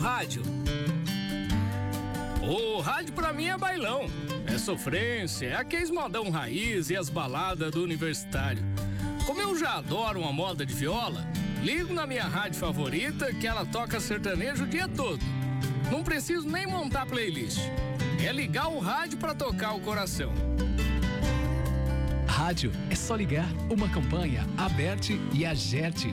rádio. O rádio pra mim é bailão, é sofrência, é aqueles modão raiz e as baladas do universitário. Como eu já adoro uma moda de viola, ligo na minha rádio favorita que ela toca sertanejo o dia todo. Não preciso nem montar playlist. É ligar o rádio pra tocar o coração. Rádio é só ligar. Uma campanha, Aberte e Agerte.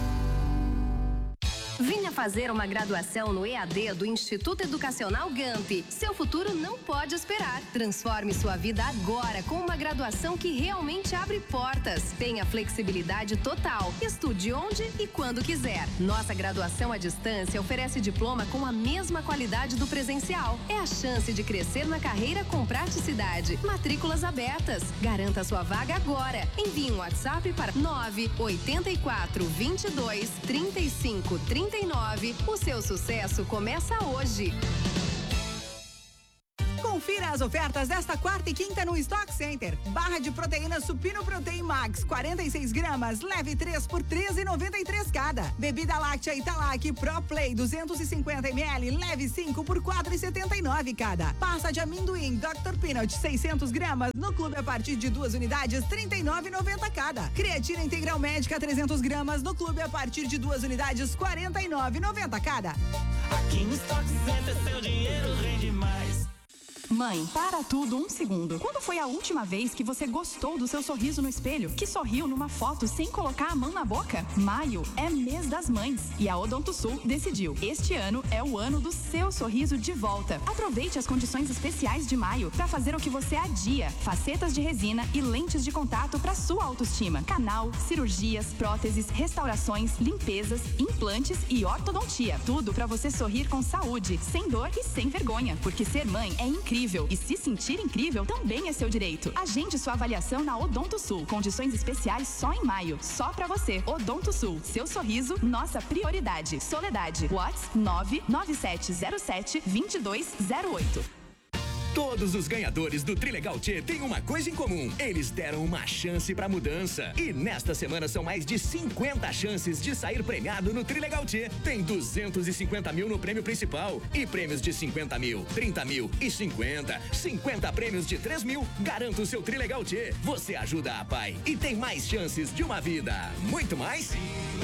Venha fazer uma graduação no EAD do Instituto Educacional GAMP. Seu futuro não pode esperar. Transforme sua vida agora com uma graduação que realmente abre portas. Tenha flexibilidade total. Estude onde e quando quiser. Nossa graduação à distância oferece diploma com a mesma qualidade do presencial. É a chance de crescer na carreira com praticidade. Matrículas abertas. Garanta sua vaga agora. Envie um WhatsApp para 984 22 35 39. O seu sucesso começa hoje. Confira as ofertas desta quarta e quinta no Stock Center. Barra de proteína Supino Protein Max, 46 gramas, leve 3 por R$13,93 cada. Bebida láctea Italac Pro Play, 250 ml, leve 5 por R$4,79 cada. Pasta de amendoim Dr. Peanut, 600 gramas, no clube a partir de 2 unidades, R$39,90 cada. Creatina Integral Médica, 300 gramas, no clube a partir de 2 unidades, R$49,90 cada. Aqui no Stock Center, seu dinheiro rende mais. Mãe, para tudo um segundo. Quando foi a última vez que você gostou do seu sorriso no espelho? Que sorriu numa foto sem colocar a mão na boca? Maio é mês das mães e a Odontosul decidiu. Este ano é o ano do seu sorriso de volta. Aproveite as condições especiais de maio para fazer o que você adia. Facetas de resina e lentes de contato para sua autoestima. Canal, cirurgias, próteses, restaurações, limpezas, implantes e ortodontia. Tudo para você sorrir com saúde, sem dor e sem vergonha. Porque ser mãe é incrível. E se sentir incrível também é seu direito. Agende sua avaliação na Odontosul. Condições especiais só em maio. Só pra você. Odontosul. Seu sorriso, nossa prioridade. Soledade. WhatsApp 99707-2208. Todos os ganhadores do Trilegal T têm uma coisa em comum. Eles deram uma chance pra mudança. E nesta semana são mais de 50 chances de sair premiado no Trilegal T. Tem 250 mil no prêmio principal. E prêmios de 50 mil, 30 mil e 50 prêmios de 3 mil. Garanta o seu Trilegal T. Você ajuda a pai e tem mais chances de uma vida. Muito mais?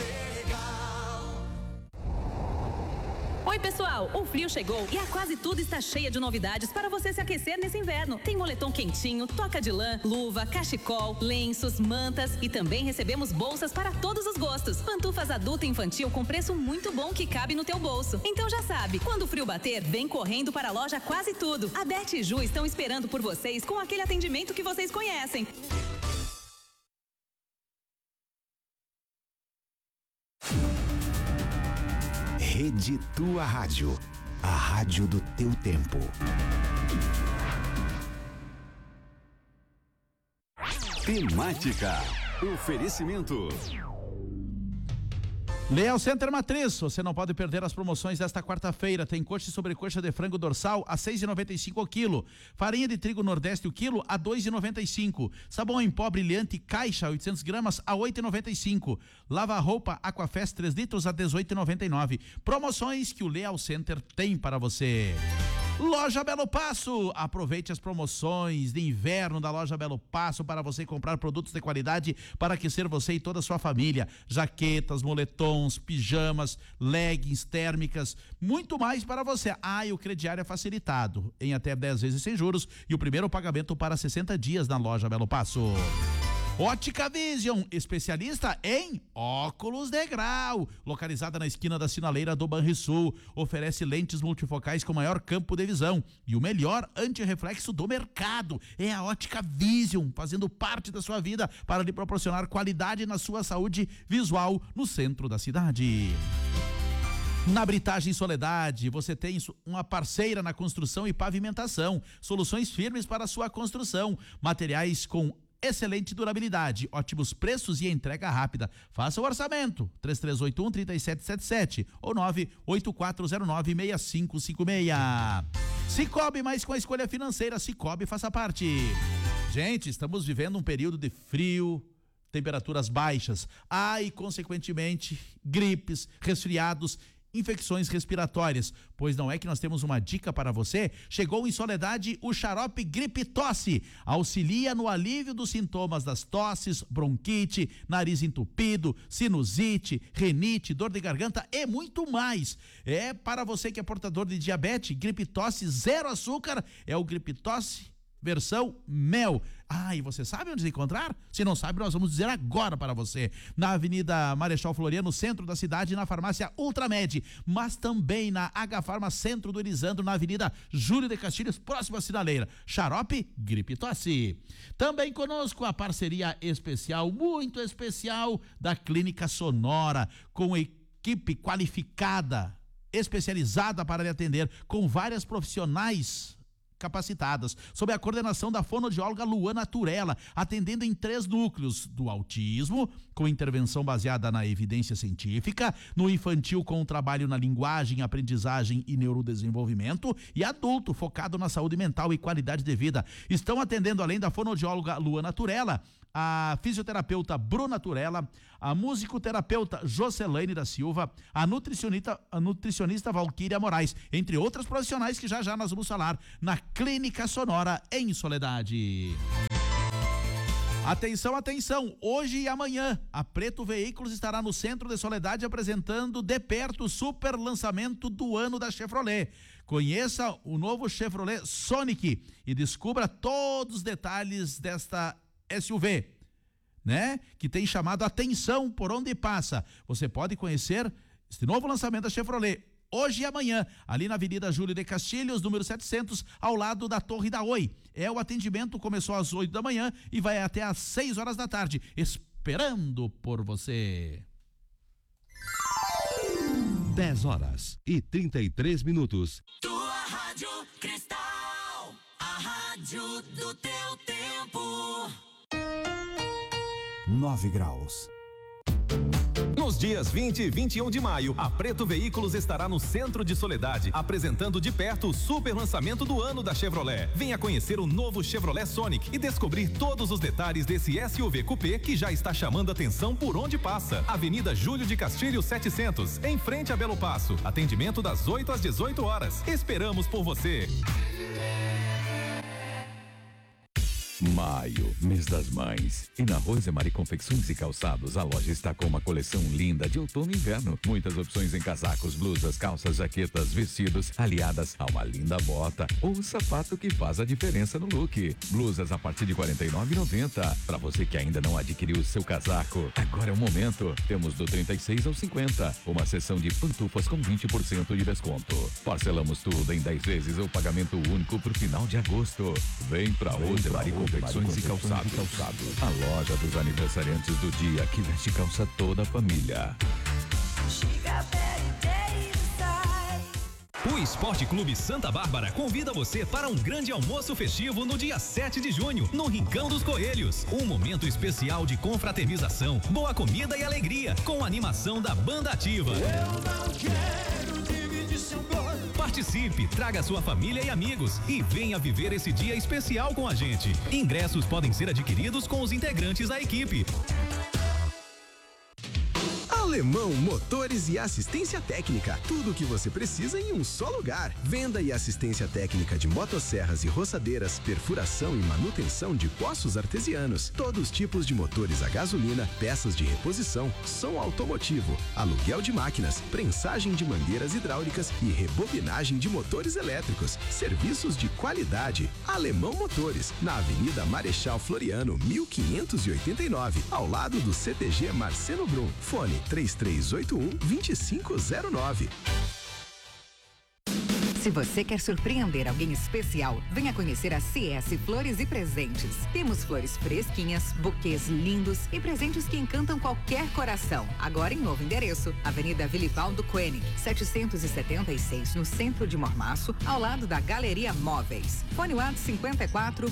Oi, pessoal! O frio chegou e a Quase Tudo está cheia de novidades para você se aquecer nesse inverno. Tem moletom quentinho, toca de lã, luva, cachecol, lenços, mantas e também recebemos bolsas para todos os gostos. Pantufas adulta e infantil com preço muito bom que cabe no teu bolso. Então já sabe, quando o frio bater, vem correndo para a loja Quase Tudo. A Beth e Ju estão esperando por vocês com aquele atendimento que vocês conhecem. Rede Tua Rádio, a rádio do teu tempo. Temática, oferecimento. Leal Center Matriz, você não pode perder as promoções desta quarta-feira. Tem coxa e sobrecoxa de frango dorsal a R$6,95 o quilo. Farinha de trigo Nordeste o quilo a R$2,95. Sabão em pó brilhante caixa 800 gramas a R$8,95. Lava-roupa Aquafest 3 litros a R$18,99. Promoções que o Leal Center tem para você. Loja Belo Passo, aproveite as promoções de inverno da Loja Belo Passo para você comprar produtos de qualidade para aquecer você e toda a sua família. Jaquetas, moletons, pijamas, leggings, térmicas, muito mais para você. E o crediário é facilitado em até 10 vezes sem juros e o primeiro pagamento para 60 dias na Loja Belo Passo. Ótica Vision, especialista em óculos de grau, localizada na esquina da Sinaleira do Banrisul, oferece lentes multifocais com maior campo de visão e o melhor antirreflexo do mercado. É a Ótica Vision, fazendo parte da sua vida para lhe proporcionar qualidade na sua saúde visual no centro da cidade. Na Britagem Soledade, você tem uma parceira na construção e pavimentação, soluções firmes para a sua construção, materiais com excelente durabilidade, ótimos preços e entrega rápida. Faça o orçamento, 3381-3777 ou 98409-6556. Cicobi, mais com a escolha financeira, Cicobi, faça parte. Gente, estamos vivendo um período de frio, temperaturas baixas, e consequentemente gripes, resfriados, infecções respiratórias. Pois não é que nós temos uma dica para você? Chegou em Soledade o xarope Gripe Tosse. Auxilia no alívio dos sintomas das tosses, bronquite, nariz entupido, sinusite, renite, dor de garganta e muito mais. É para você que é portador de diabetes, Gripe Tosse 0 açúcar, é o Gripe Tosse versão mel. E você sabe onde encontrar? Se não sabe, nós vamos dizer agora para você. Na Avenida Marechal Floriano, centro da cidade, na farmácia Ultramed, mas também na H-Farma Centro do Elisandro, na Avenida Júlio de Castilhos, próxima à Sinaleira. Xarope Gripe Tosse. Também conosco a parceria especial, muito especial, da Clínica Sonora, com equipe qualificada, especializada para lhe atender, com várias profissionais capacitadas, sob a coordenação da fonoaudióloga Luana Turella, atendendo em 3 núcleos: do autismo, com intervenção baseada na evidência científica, no infantil com trabalho na linguagem, aprendizagem e neurodesenvolvimento, e adulto, focado na saúde mental e qualidade de vida. Estão atendendo, além da fonoaudióloga Luana Turella, a fisioterapeuta Bruna Turella, a musicoterapeuta Jocelaine da Silva, a nutricionista Valquíria Moraes, entre outras profissionais que já nós vamos falar na Clínica Sonora em Soledade. Atenção, atenção, hoje e amanhã a Preto Veículos estará no centro de Soledade apresentando de perto o super lançamento do ano da Chevrolet. Conheça o novo Chevrolet Sonic e descubra todos os detalhes desta SUV, né? Que tem chamado a atenção por onde passa. Você pode conhecer este novo lançamento da Chevrolet hoje e amanhã, ali na Avenida Júlio de Castilhos, número 700, ao lado da Torre da Oi. O atendimento começou às 8 da manhã e vai até às 6 horas da tarde, esperando por você. 10h33. Tua Rádio Cristal, a rádio do teu tempo. 9 graus. Nos dias 20 e 21 de maio, a Preto Veículos estará no centro de Soledade, apresentando de perto o super lançamento do ano da Chevrolet. Venha conhecer o novo Chevrolet Sonic e descobrir todos os detalhes desse SUV coupé que já está chamando atenção por onde passa. Avenida Júlio de Castilhos 700, em frente a Belo Passo. Atendimento das 8 às 18 horas. Esperamos por você. Maio, mês das mães. E na Rosemary Confecções e Calçados, a loja está com uma coleção linda de outono e inverno. Muitas opções em casacos, blusas, calças, jaquetas, vestidos, aliadas a uma linda bota ou sapato que faz a diferença no look. Blusas a partir de R$ 49,90. Para você que ainda não adquiriu o seu casaco, agora é o momento. Temos do 36 ao 50. Uma seção de pantufas com 20% de desconto. Parcelamos tudo em 10 vezes ou pagamento único pro final de agosto. Vem pra Rosemary Confecções e Calçados. A loja dos aniversariantes do dia que veste calça toda a família. O Esporte Clube Santa Bárbara convida você para um grande almoço festivo no dia 7 de junho, no Rincão dos Coelhos. Um momento especial de confraternização, boa comida e alegria, com a animação da Banda Ativa. Eu não quero dividir seu corpo. Participe, traga sua família e amigos e venha viver esse dia especial com a gente. Ingressos podem ser adquiridos com os integrantes da equipe. Alemão Motores e Assistência Técnica. Tudo o que você precisa em um só lugar. Venda e assistência técnica de motosserras e roçadeiras, perfuração e manutenção de poços artesianos, todos os tipos de motores a gasolina, peças de reposição, som automotivo, aluguel de máquinas, prensagem de mangueiras hidráulicas e rebobinagem de motores elétricos. Serviços de qualidade. Alemão Motores, na Avenida Marechal Floriano, 1589, ao lado do CTG Marcelo Brum. Fone 3381-2509. Se você quer surpreender alguém especial, venha conhecer a CS Flores e Presentes. Temos flores fresquinhas, buquês lindos e presentes que encantam qualquer coração. Agora em novo endereço, Avenida Vilivaldo Koenig, 776, no centro de Mormaço, ao lado da Galeria Móveis. Fone WhatsApp 54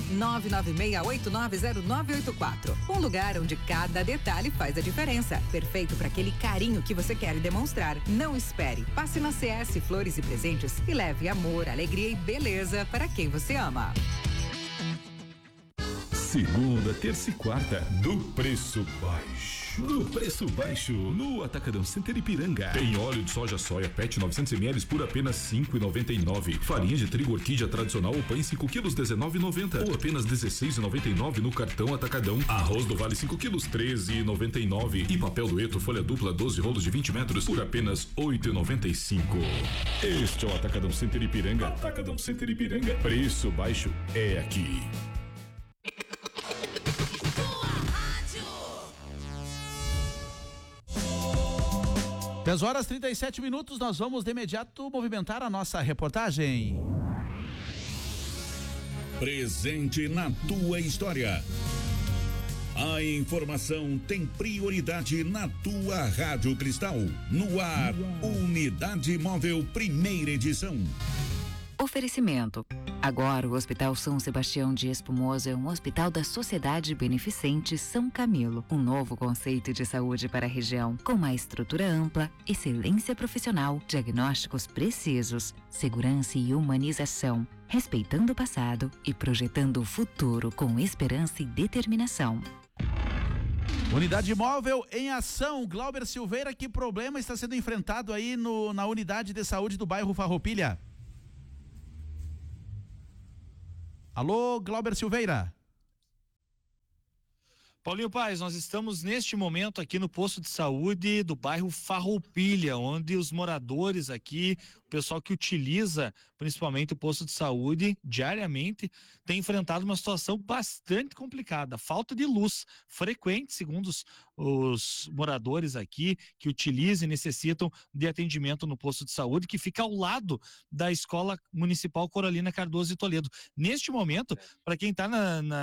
996890984. Um lugar onde cada detalhe faz a diferença. Perfeito para aquele carinho que você quer demonstrar. Não espere. Passe na CS Flores e Presentes e leve amor, alegria e beleza para quem você ama. Segunda, terça e quarta do preço baixo. No preço baixo, no Atacadão Center Ipiranga. Tem óleo de soja PET 900ml por apenas R$ 5,99. Farinha de trigo orquídea tradicional ou pães 5 quilos R$ 19,90 ou apenas R$ 16,99 no cartão Atacadão. Arroz do Vale 5 quilos R$ 13,99 e papel dueto folha dupla 12 rolos de 20 metros por apenas R$ 8,95. Este é o Atacadão Center Ipiranga. Atacadão Center Ipiranga. Preço baixo é aqui. 10h37, nós vamos de imediato movimentar a nossa reportagem. Presente na tua história. A informação tem prioridade na tua Rádio Cristal. No ar, Unidade Móvel, primeira edição. Oferecimento. Agora o Hospital São Sebastião de Espumoso é um hospital da Sociedade Beneficente São Camilo. Um novo conceito de saúde para a região, com uma estrutura ampla, excelência profissional, diagnósticos precisos, segurança e humanização, respeitando o passado e projetando o futuro com esperança e determinação. Unidade móvel em ação. Glauber Silveira, que problema está sendo enfrentado aí na unidade de saúde do bairro Farroupilha? Alô, Glauber Silveira. Paulinho Paes, nós estamos neste momento aqui no posto de saúde do bairro Farroupilha, onde os moradores aqui, o pessoal que utiliza principalmente o posto de saúde diariamente, tem enfrentado uma situação bastante complicada. Falta de luz frequente, segundo os moradores aqui que utilizam e necessitam de atendimento no posto de saúde, que fica ao lado da Escola Municipal Coralina Cardoso de Toledo. Neste momento, para quem está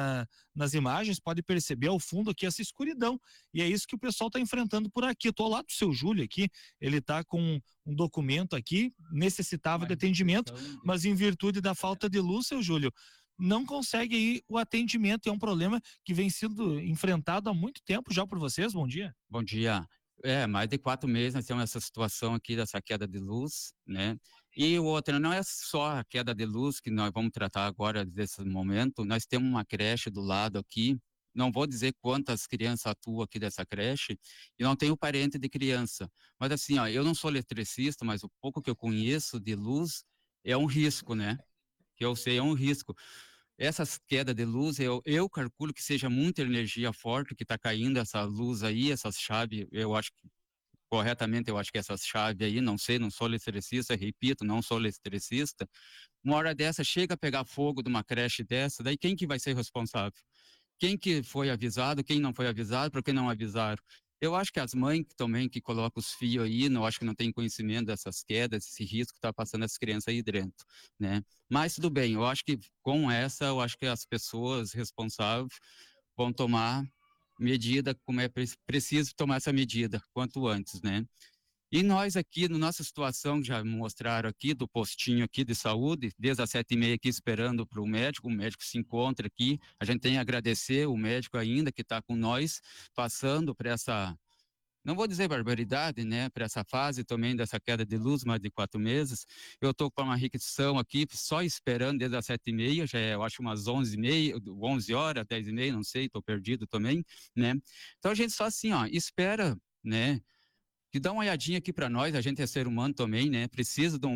nas imagens, pode perceber ao fundo aqui essa escuridão, e é isso que o pessoal está enfrentando por aqui. Eu tô ao lado do seu Júlio aqui, ele está com um documento aqui, necessitava de atendimento, mas em virtude da falta de luz, seu Júlio, não consegue aí o atendimento. É um problema que vem sendo enfrentado há muito tempo já por vocês. Bom dia. Bom dia. Mais de 4 meses nós temos essa situação aqui dessa queda de luz, né? E o outro, não é só a queda de luz que nós vamos tratar agora desse momento, nós temos uma creche do lado aqui, não vou dizer quantas crianças atuam aqui dessa creche, e não tenho parente de criança, mas assim, ó, eu não sou eletricista, mas o pouco que eu conheço de luz é um risco, né? Que eu sei, é um risco. Essas quedas de luz, eu calculo que seja muita energia forte que está caindo essa luz aí, essas chaves, eu acho que corretamente, eu acho que essas chaves aí, não sei, não sou eletricista, repito, não sou eletricista, uma hora dessa chega a pegar fogo de uma creche dessa, daí quem que vai ser responsável? Quem que foi avisado, quem não foi avisado, por que não avisaram? Eu acho que as mães também que colocam os fios aí, não acho que não tem conhecimento dessas quedas, esse risco que está passando as crianças aí dentro, né? Mas tudo bem, eu acho que com essa, eu acho que as pessoas responsáveis vão tomar medida, como é preciso tomar essa medida quanto antes, né? E nós aqui, na nossa situação, já mostraram aqui do postinho aqui de saúde, desde as 7h30 aqui esperando para o médico se encontra aqui, a gente tem a agradecer o médico ainda que está com nós, passando por essa, não vou dizer barbaridade, né, para essa fase também dessa queda de luz, mais de 4 meses, eu estou com uma requisição aqui, só esperando desde as 7h30, já é, eu acho umas 11h30, 11 horas, 10h30, não sei, estou perdido também, né, então a gente só assim, ó, espera, né, que dá uma olhadinha aqui para nós, a gente é ser humano também, né? Precisa de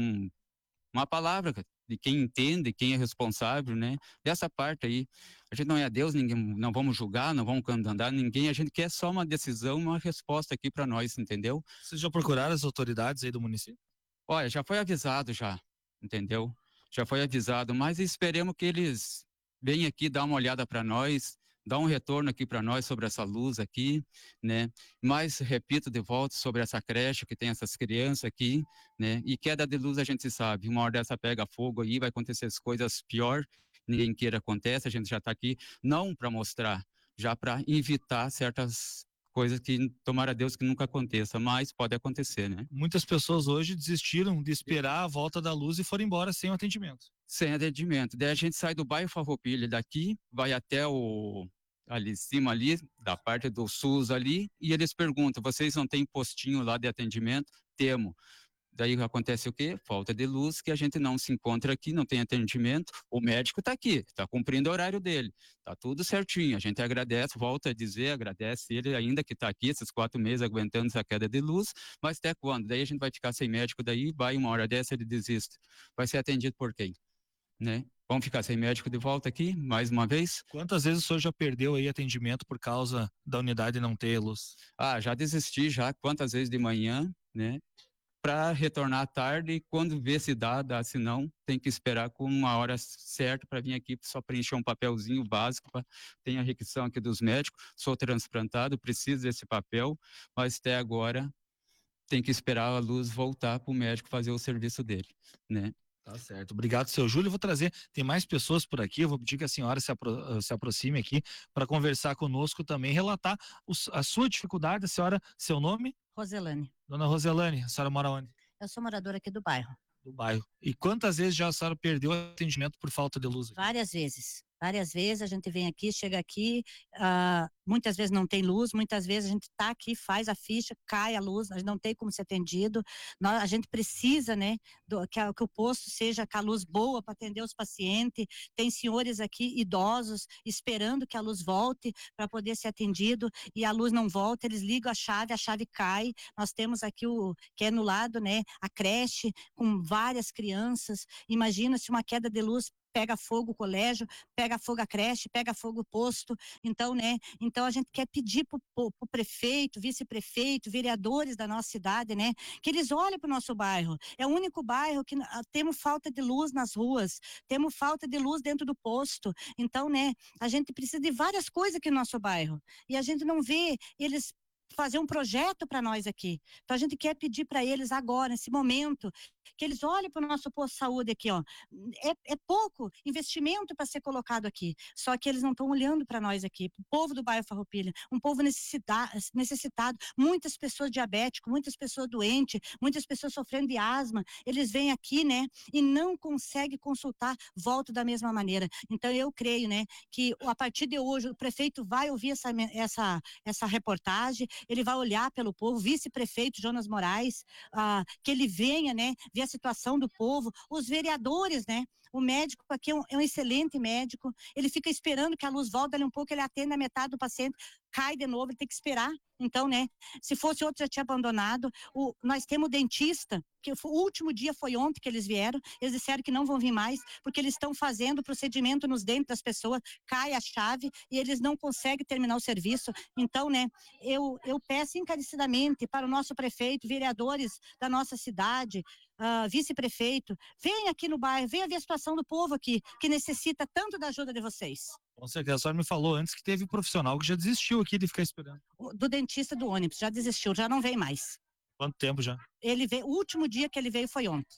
uma palavra de quem entende, quem é responsável, né? Dessa parte aí, a gente não é Deus, ninguém, não vamos julgar, não vamos andar ninguém, a gente quer só uma decisão, uma resposta aqui para nós, entendeu? Vocês já procuraram as autoridades aí do município? Olha, já foi avisado já, entendeu? Já foi avisado, mas esperemos que eles venham aqui dar uma olhada para nós, dá um retorno aqui para nós sobre essa luz aqui, né? Mas, repito de volta, sobre essa creche que tem essas crianças aqui, né? E queda de luz a gente sabe, uma hora dessa pega fogo aí, vai acontecer as coisas pior, ninguém queira acontece, a gente já está aqui, não para mostrar, já para evitar certas coisas que, tomara Deus que nunca aconteça, mas pode acontecer, né? Muitas pessoas hoje desistiram de esperar a volta da luz e foram embora sem o atendimento. Sem atendimento, daí a gente sai do bairro Farroupilha daqui, vai até ali em cima ali, da parte do SUS ali, e eles perguntam, vocês não têm postinho lá de atendimento? Temos. Daí acontece o quê? Falta de luz, que a gente não se encontra aqui, não tem atendimento. O médico está aqui, está cumprindo o horário dele, está tudo certinho. A gente agradece, volta a dizer, agradece ele ainda que está aqui esses 4 meses aguentando essa queda de luz, mas até quando? Daí a gente vai ficar sem médico, daí vai uma hora dessa ele desiste. Vai ser atendido por quem? Né? Vamos ficar sem médico de volta aqui, mais uma vez? Quantas vezes o senhor já perdeu aí atendimento por causa da unidade não ter luz? Já desisti já, quantas vezes de manhã, né? Para retornar à tarde e quando vê se dá, se não, tem que esperar com uma hora certa para vir aqui só preencher um papelzinho básico, tem a requisição aqui dos médicos, sou transplantado, preciso desse papel, mas até agora tem que esperar a luz voltar para o médico fazer o serviço dele, né? Tá certo. Obrigado, seu Júlio. Eu vou trazer, tem mais pessoas por aqui, eu vou pedir que a senhora se aproxime aqui para conversar conosco também, relatar a sua dificuldade. A senhora, seu nome? Roselane. Dona Roselane, a senhora mora onde? Eu sou moradora aqui do bairro. Do bairro. E quantas vezes já a senhora perdeu atendimento por falta de luz? Várias vezes. Várias vezes a gente vem aqui, chega aqui, muitas vezes não tem luz, muitas vezes a gente tá aqui, faz a ficha, cai a luz, a gente não tem como ser atendido. A gente precisa, né, que o posto seja com a luz boa para atender os pacientes. Tem senhores aqui, idosos, esperando que a luz volte para poder ser atendido e a luz não volta, eles ligam a chave cai. Nós temos aqui que é no lado, né, a creche com várias crianças. Imagina se uma queda de luz pega fogo o colégio, pega fogo a creche, pega fogo o posto. Então, né? Então a gente quer pedir pro prefeito, vice-prefeito, vereadores da nossa cidade, né? Que eles olhem pro nosso bairro. É o único bairro que temos falta de luz nas ruas, temos falta de luz dentro do posto. Então, né? A gente precisa de várias coisas aqui no nosso bairro. E a gente não vê eles fazer um projeto para nós aqui. Então a gente quer pedir para eles agora, nesse momento, que eles olhem para o nosso posto de saúde aqui, ó. É pouco investimento para ser colocado aqui, só que eles não estão olhando para nós aqui, o povo do bairro Farroupilha, um povo necessitado, muitas pessoas diabéticas, muitas pessoas doentes, muitas pessoas sofrendo de asma, eles vêm aqui, né, e não conseguem consultar, volto da mesma maneira. Então eu creio, né, que a partir de hoje o prefeito vai ouvir essa reportagem, ele vai olhar pelo povo, vice-prefeito Jonas Moraes, que ele venha, né, ver a situação do povo, os vereadores, né, o médico aqui é um excelente médico, ele fica esperando que a luz volte ali um pouco, ele atende a metade do paciente, cai de novo, ele tem que esperar. Então, né, se fosse outro já tinha abandonado. Nós temos dentista, que o último dia foi ontem que eles vieram, eles disseram que não vão vir mais, porque eles estão fazendo procedimento nos dentes das pessoas, cai a chave e eles não conseguem terminar o serviço. Então, né, eu peço encarecidamente para o nosso prefeito, vereadores da nossa cidade, vice-prefeito, venha aqui no bairro, venha ver a situação do povo aqui, que necessita tanto da ajuda de vocês. Com certeza, a senhora me falou antes que teve profissional que já desistiu aqui de ficar esperando. Do dentista do ônibus, já desistiu, já não vem mais. Quanto tempo já? Ele veio, o último dia que ele veio foi ontem.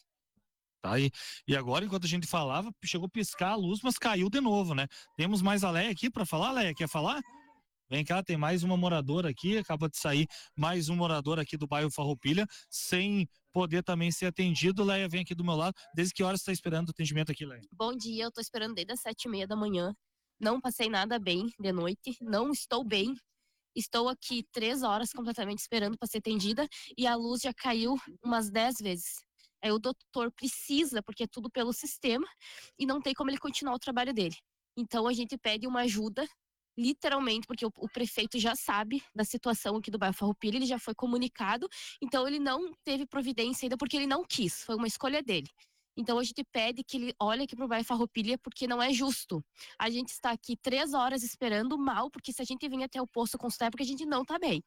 Tá aí. E agora, enquanto a gente falava, chegou a piscar a luz, mas caiu de novo, né? Temos mais a Leia aqui para falar, Leia, quer falar? Vem cá, tem mais uma moradora aqui, acaba de sair mais um morador aqui do bairro Farroupilha, sem poder também ser atendido. Leia, vem aqui do meu lado. Desde que horas você está esperando o atendimento aqui, Leia? Bom dia, eu tô esperando desde as 7:30 da manhã. Não passei nada bem de noite, não estou bem. Estou aqui 3 horas completamente esperando para ser atendida e a luz já caiu umas 10 vezes. Aí o doutor precisa, porque é tudo pelo sistema, e não tem como ele continuar o trabalho dele. Então a gente pede uma ajuda, literalmente, porque o prefeito já sabe da situação aqui do bairro Farroupilha, ele já foi comunicado, então ele não teve providência ainda porque ele não quis, foi uma escolha dele. Então a gente pede que ele olhe aqui pro bairro Farroupilha, porque não é justo. A gente está aqui 3 horas esperando mal, porque se a gente vir até o posto consultar é porque a gente não tá bem.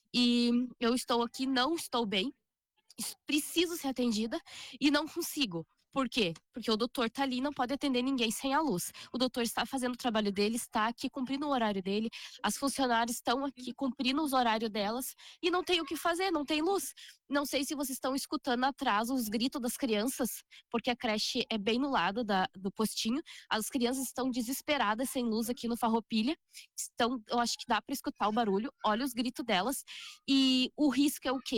E eu estou aqui, não estou bem, preciso ser atendida e não consigo. Por quê? Porque o doutor tá ali e não pode atender ninguém sem a luz. O doutor está fazendo o trabalho dele, está aqui cumprindo o horário dele, as funcionárias estão aqui cumprindo os horários delas e não tem o que fazer, não tem luz. Não sei se vocês estão escutando atrás os gritos das crianças, porque a creche é bem no lado do postinho. As crianças estão desesperadas sem luz aqui no Farroupilha. Eu acho que dá para escutar o barulho, olha os gritos delas. E o risco é o quê?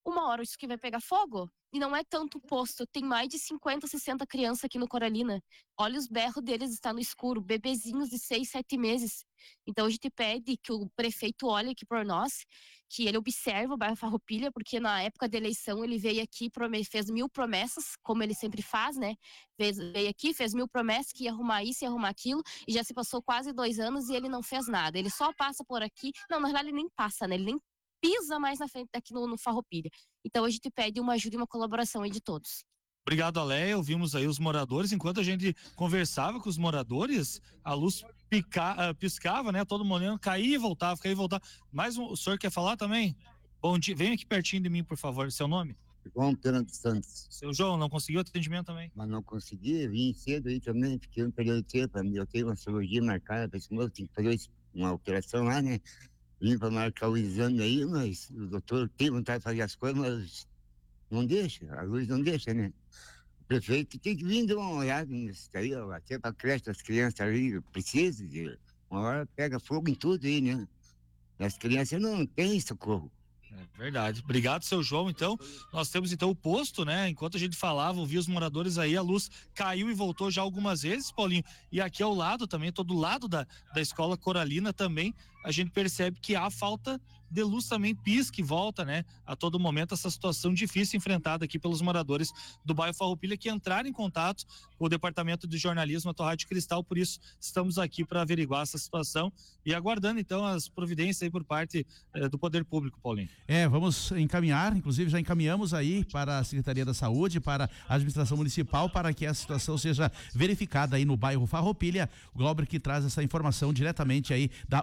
uma hora isso que vai pegar fogo. E não é tanto posto, tem mais de 50, 60 crianças aqui no Coralina. Olha os berros deles, está no escuro, bebezinhos de 6, 7 meses. Então a gente pede que o prefeito olhe aqui por nós, que ele observe o bairro Farroupilha, porque na época da eleição ele veio aqui, fez 1000 promessas, como ele sempre faz, né? Veio aqui, fez 1000 promessas que ia arrumar isso, ia arrumar aquilo, e já se passou quase 2 anos e ele não fez nada. Ele só passa por aqui, não, na verdade ele nem passa, né? Ele nem pisa mais na frente daqui no Farroupilha. Então a gente pede uma ajuda e uma colaboração aí de todos. Obrigado, Aléia. Ouvimos aí os moradores. Enquanto a gente conversava com os moradores, a luz piscava, né? Todo mundo caía e voltava, caía e voltava. Mais o senhor quer falar também? Bom dia. Vem aqui pertinho de mim, por favor. Seu nome? João Pena dos Santos. Seu João, não conseguiu atendimento também? Mas não consegui, vim cedo aí também, porque eu não peguei o tempo. Eu tenho uma cirurgia marcada para esse moço, tem que fazer uma operação lá, né? Vim para marcar o exame aí, mas o doutor tem vontade de fazer as coisas, mas não deixa, a luz não deixa, né? O prefeito tem que vir dar uma olhada nisso aí, ó, até para a creche das crianças ali, precisa de uma hora pega fogo em tudo aí, né? E as crianças não têm socorro. É verdade. Obrigado, seu João. Então, nós temos então o posto, né? Enquanto a gente falava, ouvia os moradores aí, a luz caiu e voltou já algumas vezes, Paulinho. E aqui ao lado também, todo lado da escola Coralina também, a gente percebe que há falta de luz também, pisca e volta, né? A todo momento, essa situação difícil enfrentada aqui pelos moradores do bairro Farroupilha, que entraram em contato com o Departamento de Jornalismo da Rádio Cristal. Por isso, estamos aqui para averiguar essa situação e aguardando, então, as providências aí por parte do Poder Público, Paulinho. Vamos encaminhar, inclusive já encaminhamos aí para a Secretaria da Saúde, para a Administração Municipal, para que a situação seja verificada aí no bairro Farroupilha. O Glauber que traz essa informação diretamente aí da